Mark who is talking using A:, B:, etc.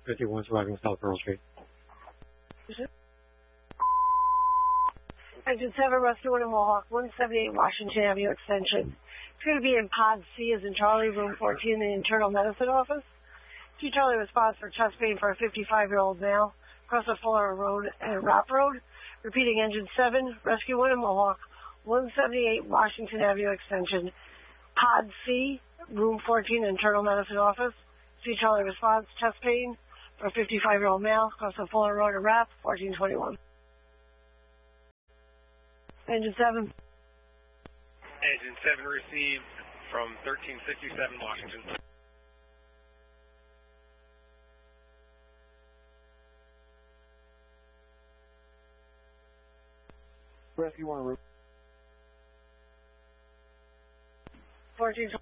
A: 51 surviving South Pearl Street.
B: Engine 7, Rescue 1 in Mohawk, 178 Washington Avenue Extension. It's going to be in Pod C as in Charlie, room 14 in the internal medicine office. 2 Charlie response for chest pain for a 55-year-old male across the Fuller Road and Rapp Road. Repeating, Engine 7, Rescue 1 in Mohawk, 178 Washington Avenue Extension. Pod C, room 14 internal medicine office. 2 Charlie response, chest pain for a 55-year-old male across the Fuller Road and Rapp, 1421. Engine 7.
C: Engine 7 received from 1367 Washington.
D: Rescue 1 route.
B: 14.